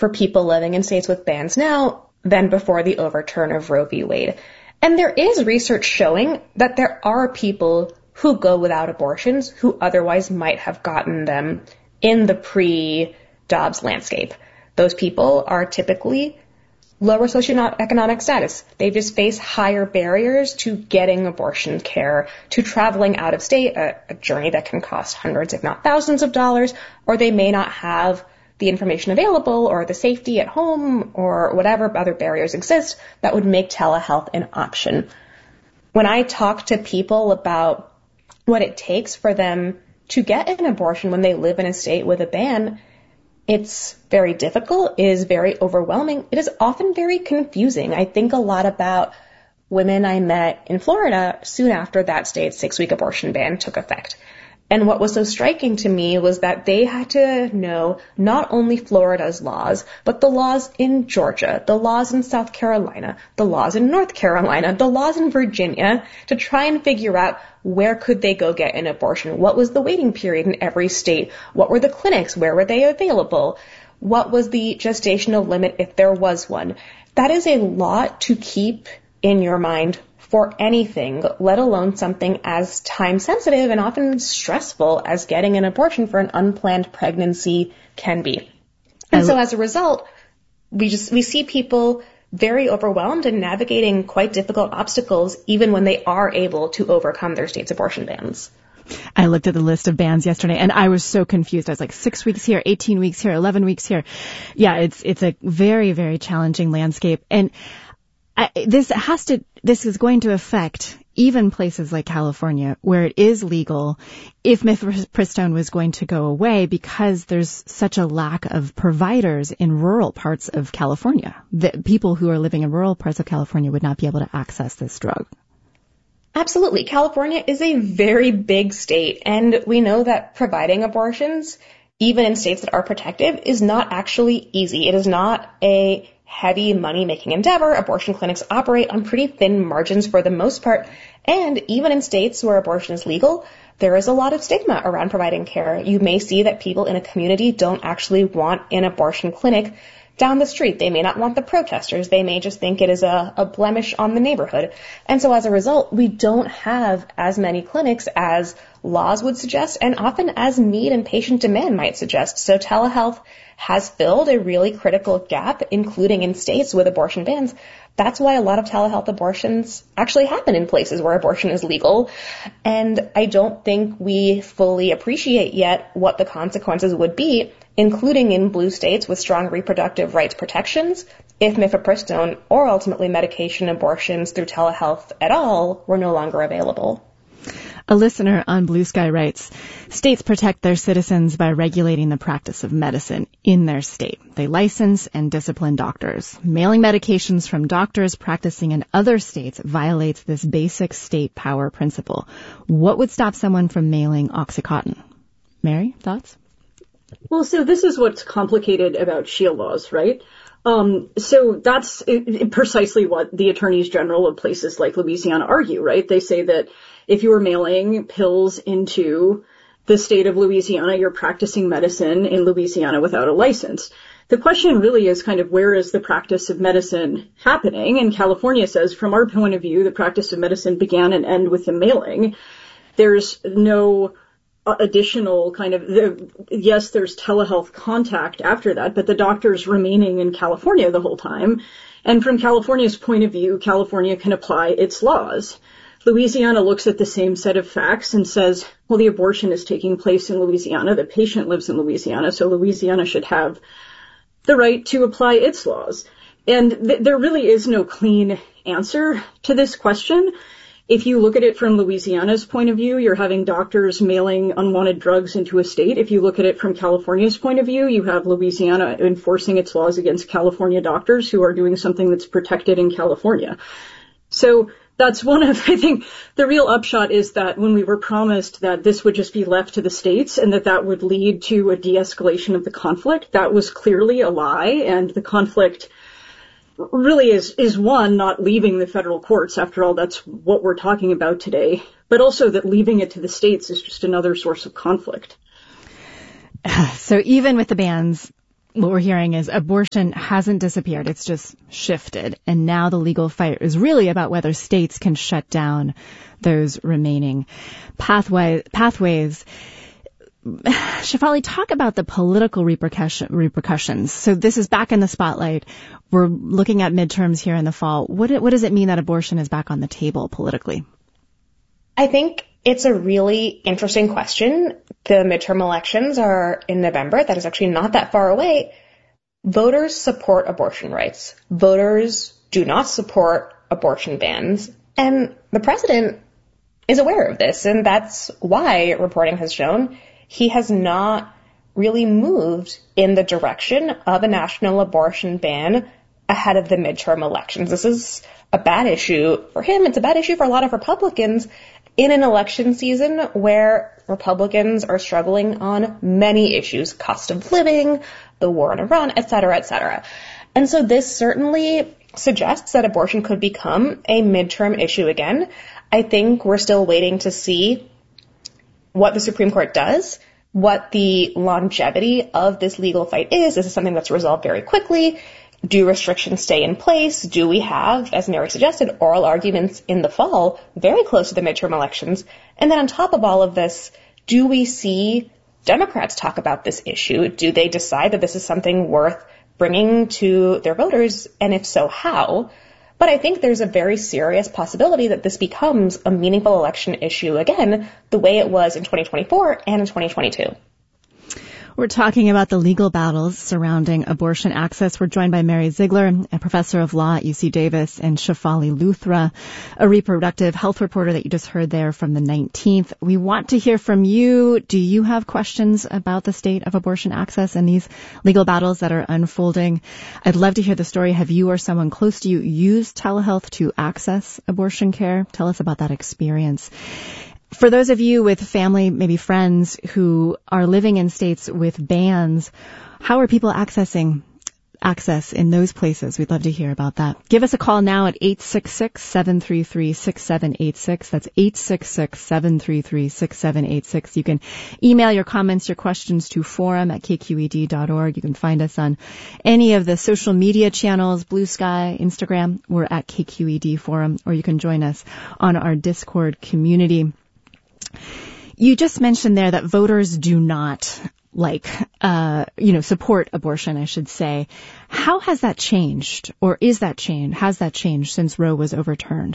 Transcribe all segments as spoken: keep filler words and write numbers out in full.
for people living in states with bans now than before the overturn of Roe v. Wade. And there is research showing that there are people who go without abortions who otherwise might have gotten them in the pre-Dobbs landscape. Those people are typically lower socioeconomic status. They just face higher barriers to getting abortion care, to traveling out of state, a, a journey that can cost hundreds, if not thousands of dollars, or they may not have the information available or the safety at home or whatever other barriers exist that would make telehealth an option. When I talk to people about what it takes for them to get an abortion when they live in a state with a ban, it's very difficult, it is very overwhelming, it is often very confusing. I think a lot about women I met in Florida soon after that state's six-week abortion ban took effect. And what was so striking to me was that they had to know not only Florida's laws, but the laws in Georgia, the laws in South Carolina, the laws in North Carolina, the laws in Virginia, to try and figure out where could they go get an abortion? What was the waiting period in every state? What were the clinics? Where were they available? What was the gestational limit if there was one? That is a lot to keep in your mind for anything, let alone something as time-sensitive and often stressful as getting an abortion for an unplanned pregnancy can be. And so as a result, we just we see people very overwhelmed and navigating quite difficult obstacles even when they are able to overcome their state's abortion bans. I looked at the list of bans yesterday and I was so confused. I was like, six weeks here, eighteen weeks here, eleven weeks here. Yeah, it's it's a very, very challenging landscape. And I, this has to, this is going to affect even places like California where it is legal if mifepristone was going to go away because there's such a lack of providers in rural parts of California. The people who are living in rural parts of California would not be able to access this drug. Absolutely. California is a very big state, and we know that providing abortions, even in states that are protective, is not actually easy. It is not a heavy money-making endeavor. Abortion clinics operate on pretty thin margins for the most part. And even in states where abortion is legal, there is a lot of stigma around providing care. You may see that people in a community don't actually want an abortion clinic down the street. They may not want the protesters. They may just think it is a, a blemish on the neighborhood. And so as a result, we don't have as many clinics as laws would suggest and often as need and patient demand might suggest. So telehealth has filled a really critical gap, including in states with abortion bans. That's why a lot of telehealth abortions actually happen in places where abortion is legal. And I don't think we fully appreciate yet what the consequences would be, including in blue states with strong reproductive rights protections, if mifepristone or ultimately medication abortions through telehealth at all were no longer available. A listener on Blue Sky writes, states protect their citizens by regulating the practice of medicine in their state. They license and discipline doctors. Mailing medications from doctors practicing in other states violates this basic state power principle. What would stop someone from mailing OxyContin? Mary, thoughts? Well, so this is what's complicated about SHIELD laws, right? Um, so that's precisely what the attorneys general of places like Louisiana argue, right? They say that if you are mailing pills into the state of Louisiana, you're practicing medicine in Louisiana without a license. The question really is kind of where is the practice of medicine happening? And California says, from our point of view, the practice of medicine began and ended with the mailing. There's no additional kind of, the, yes, there's telehealth contact after that, but the doctor's remaining in California the whole time. And from California's point of view, California can apply its laws. Louisiana looks at the same set of facts and says, well, the abortion is taking place in Louisiana. The patient lives in Louisiana, so Louisiana should have the right to apply its laws. And th- there really is no clean answer to this question. If you look at it from Louisiana's point of view, you're having doctors mailing unwanted drugs into a state. If you look at it from California's point of view, you have Louisiana enforcing its laws against California doctors who are doing something that's protected in California. So that's one of, I think, the real upshot is that when we were promised that this would just be left to the states and that that would lead to a de-escalation of the conflict, that was clearly a lie, and the conflict really is, is one, not leaving the federal courts. After all, that's what we're talking about today, but also that leaving it to the states is just another source of conflict. So even with the bans, what we're hearing is abortion hasn't disappeared. It's just shifted. And now the legal fight is really about whether states can shut down those remaining pathway, pathways. Shefali, talk about the political repercussion, repercussions. So this is back in the spotlight. We're looking at midterms here in the fall. What, what does it mean that abortion is back on the table politically? I think it's a really interesting question. The midterm elections are in November. That is actually not that far away. Voters support abortion rights. Voters do not support abortion bans. And the president is aware of this. And that's why reporting has shown he has not really moved in the direction of a national abortion ban ahead of the midterm elections. This is a bad issue for him. It's a bad issue for a lot of Republicans in an election season where Republicans are struggling on many issues, cost of living, the war in Iran, et cetera, et cetera. And so this certainly suggests that abortion could become a midterm issue again. I think we're still waiting to see what the Supreme Court does, what the longevity of this legal fight is. This is something that's resolved very quickly. Do restrictions stay in place? Do we have, as Mary suggested, oral arguments in the fall, very close to the midterm elections? And then on top of all of this, do we see Democrats talk about this issue? Do they decide that this is something worth bringing to their voters? And if so, how? But I think there's a very serious possibility that this becomes a meaningful election issue again, the way it was in twenty twenty-four and in twenty twenty-two. We're talking about the legal battles surrounding abortion access. We're joined by Mary Ziegler, a professor of law at U C Davis, and Shefali Luthra, a reproductive health reporter that you just heard there from the nineteenth. We want to hear from you. Do you have questions about the state of abortion access and these legal battles that are unfolding? I'd love to hear the story. Have you or someone close to you used telehealth to access abortion care? Tell us about that experience. For those of you with family, maybe friends, who are living in states with bans, how are people accessing access in those places? We'd love to hear about that. Give us a call now at eight six six, seven three three, six seven eight six. That's eight six six, seven three three, six seven eight six. You can email your comments, your questions to forum at k q e d dot org. You can find us on any of the social media channels, Blue Sky, Instagram. We're at K Q E D Forum, or you can join us on our Discord community. You just mentioned there that voters do not like, uh, you know, support abortion, I should say. How has that changed, or is that changed? Has that changed since Roe was overturned?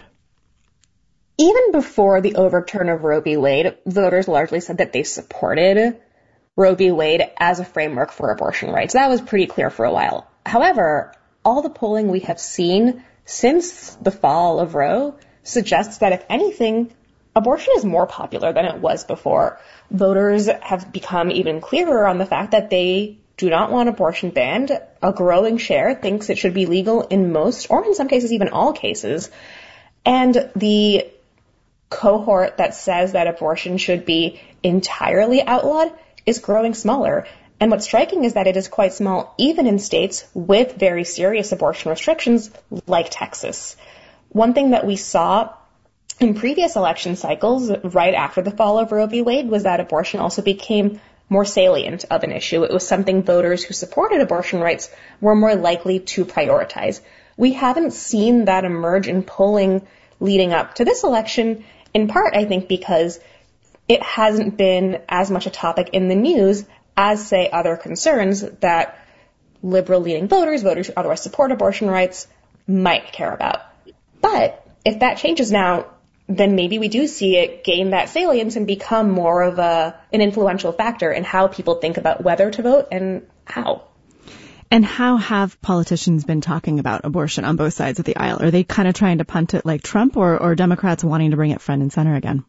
Even before the overturn of Roe v. Wade, voters largely said that they supported Roe v. Wade as a framework for abortion rights. That was pretty clear for a while. However, all the polling we have seen since the fall of Roe suggests that, if anything, abortion is more popular than it was before. Voters have become even clearer on the fact that they do not want abortion banned. A growing share thinks it should be legal in most, or in some cases even all cases. And the cohort that says that abortion should be entirely outlawed is growing smaller. And what's striking is that it is quite small even in states with very serious abortion restrictions like Texas. One thing that we saw in previous election cycles, right after the fall of Roe v. Wade, was that abortion also became more salient of an issue. It was something voters who supported abortion rights were more likely to prioritize. We haven't seen that emerge in polling leading up to this election, in part, I think, because it hasn't been as much a topic in the news as, say, other concerns that liberal-leaning voters, voters who otherwise support abortion rights, might care about. But if that changes now, then maybe we do see it gain that salience and become more of a an influential factor in how people think about whether to vote and how. And how have politicians been talking about abortion on both sides of the aisle? Are they kind of trying to punt it like Trump, or, or Democrats wanting to bring it front and center again?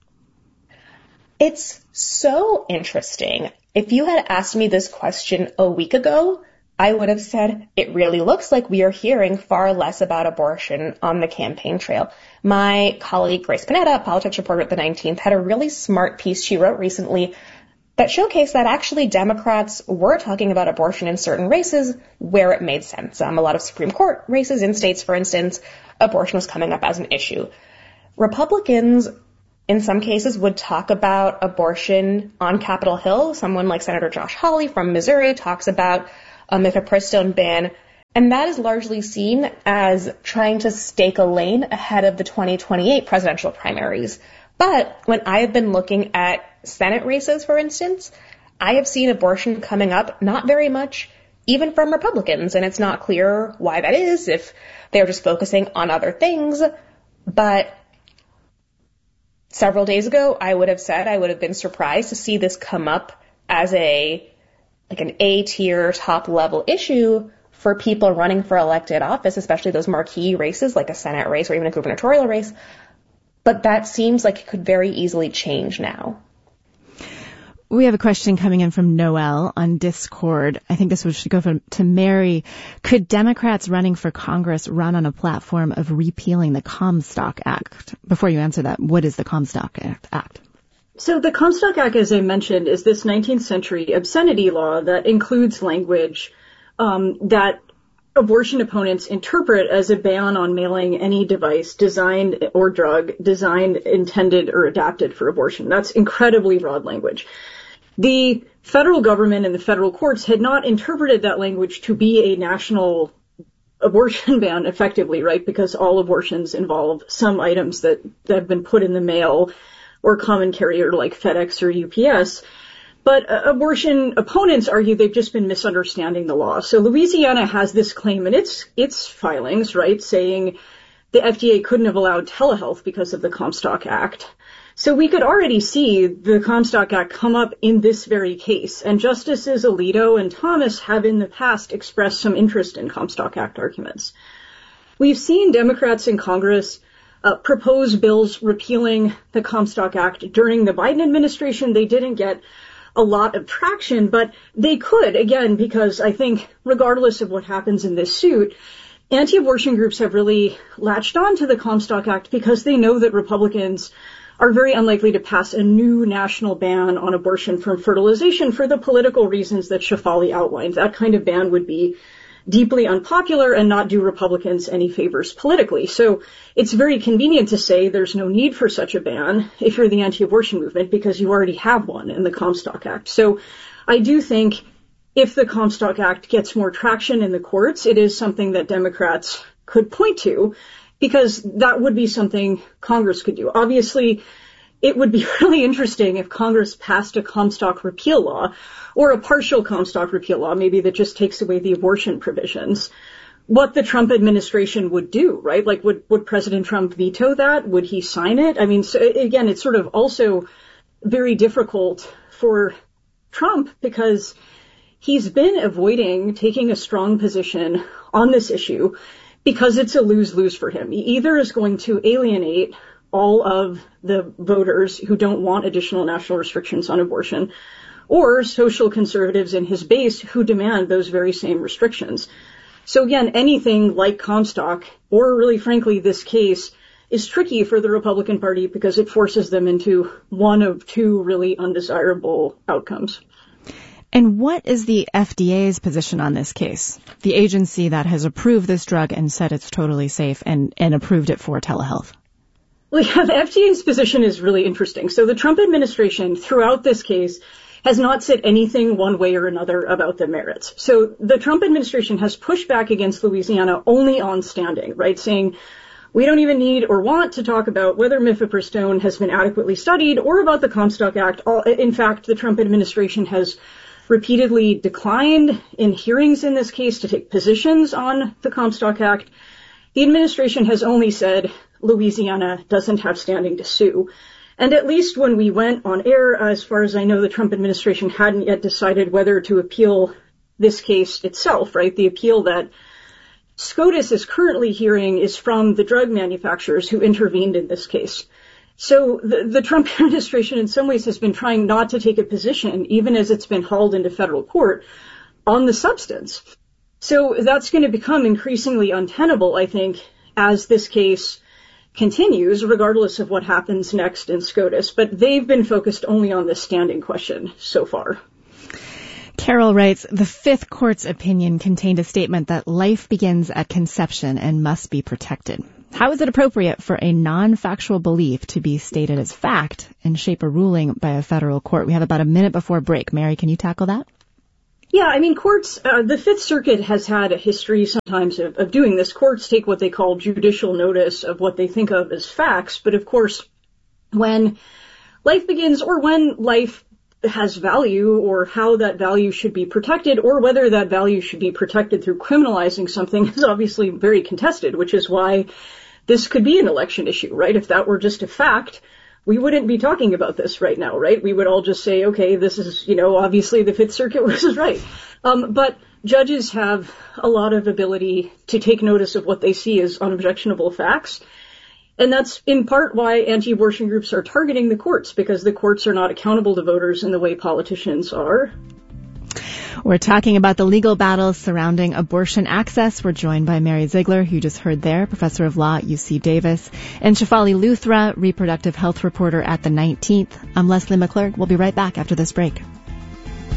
It's so interesting. If you had asked me this question a week ago, I would have said it really looks like we are hearing far less about abortion on the campaign trail. My colleague Grace Panetta, a politics reporter at the nineteenth, had a really smart piece she wrote recently that showcased that actually Democrats were talking about abortion in certain races where it made sense. Um, a lot of Supreme Court races in states, for instance, abortion was coming up as an issue. Republicans, in some cases, would talk about abortion on Capitol Hill. Someone like Senator Josh Hawley from Missouri talks about a mifepristone ban, and that is largely seen as trying to stake a lane ahead of the twenty twenty-eight presidential primaries. But when I have been looking at Senate races, for instance, I have seen abortion coming up not very much, even from Republicans, and it's not clear why that is, if they're just focusing on other things. But several days ago, I would have said I would have been surprised to see this come up as a like an A-tier top-level issue for people running for elected office, especially those marquee races like a Senate race or even a gubernatorial race. But that seems like it could very easily change now. We have a question coming in from Noel on Discord. I think this should go from, to Mary. Could Democrats running for Congress run on a platform of repealing the Comstock Act? Before you answer that, what is the Comstock Act? So the Comstock Act, as I mentioned, is this nineteenth century obscenity law that includes language um, that abortion opponents interpret as a ban on mailing any device designed or drug designed, intended, or adapted for abortion. That's incredibly broad language. The federal government and the federal courts had not interpreted that language to be a national abortion ban effectively, right? Because all abortions involve some items that, that have been put in the mail or common carrier like FedEx or U P S. But uh, abortion opponents argue they've just been misunderstanding the law. So Louisiana has this claim in its its filings, right, saying the F D A couldn't have allowed telehealth because of the Comstock Act. So we could already see the Comstock Act come up in this very case. And Justices Alito and Thomas have in the past expressed some interest in Comstock Act arguments. We've seen Democrats in Congress uh, propose bills repealing the Comstock Act during the Biden administration. They didn't get a lot of traction, but they could, again, because I think regardless of what happens in this suit, anti-abortion groups have really latched on to the Comstock Act because they know that Republicans are very unlikely to pass a new national ban on abortion from fertilization for the political reasons that Shefali outlined. That kind of ban would be deeply unpopular and not do Republicans any favors politically. So it's very convenient to say there's no need for such a ban if you're the anti-abortion movement because you already have one in the Comstock Act. So I do think if the Comstock Act gets more traction in the courts, it is something that Democrats could point to because that would be something Congress could do. Obviously, it would be really interesting if Congress passed a Comstock repeal law or a partial Comstock repeal law, maybe that just takes away the abortion provisions, what the Trump administration would do, right? Like, would, would President Trump veto that? Would he sign it? I mean, so again, it's sort of also very difficult for Trump because he's been avoiding taking a strong position on this issue because it's a lose-lose for him. He either is going to alienate all of the voters who don't want additional national restrictions on abortion, or social conservatives in his base who demand those very same restrictions. So again, anything like Comstock, or really frankly this case, is tricky for the Republican Party because it forces them into one of two really undesirable outcomes. And what is the F D A's position on this case? The agency that has approved this drug and said it's totally safe and, and approved it for telehealth. Well, yeah, the F D A's position is really interesting. So the Trump administration throughout this case has not said anything one way or another about the merits. So the Trump administration has pushed back against Louisiana only on standing, right? Saying we don't even need or want to talk about whether mifepristone has been adequately studied or about the Comstock Act. In fact, the Trump administration has repeatedly declined in hearings in this case to take positions on the Comstock Act. The administration has only said Louisiana doesn't have standing to sue. And at least when we went on air, as far as I know, the Trump administration hadn't yet decided whether to appeal this case itself, right? The appeal that SCOTUS is currently hearing is from the drug manufacturers who intervened in this case. So the, the Trump administration in some ways has been trying not to take a position, even as it's been hauled into federal court, on the substance. So that's going to become increasingly untenable, I think, as this case continues, regardless of what happens next in SCOTUS. But they've been focused only on the standing question so far. Carol writes, the Fifth Court's opinion contained a statement that life begins at conception and must be protected. How is it appropriate for a non-factual belief to be stated as fact and shape a ruling by a federal court? We have about a minute before break. Mary, can you tackle that? Yeah, I mean, courts, uh, the Fifth Circuit has had a history sometimes of, of doing this. Courts take what they call judicial notice of what they think of as facts, but of course, when life begins, or when life has value, or how that value should be protected, or whether that value should be protected through criminalizing something, is obviously very contested, which is why this could be an election issue, right? If that were just a fact, we wouldn't be talking about this right now, right? We would all just say, okay, this is, you know, obviously the Fifth Circuit was right. Um, but judges have a lot of ability to take notice of what they see as unobjectionable facts. And that's in part why anti-abortion groups are targeting the courts, because the courts are not accountable to voters in the way politicians are. We're talking about the legal battles surrounding abortion access. We're joined by Mary Ziegler, who you just heard there, professor of law at U C Davis, and Shefali Luthra, reproductive health reporter at the nineteenth. I'm Leslie McClurg. We'll be right back after this break.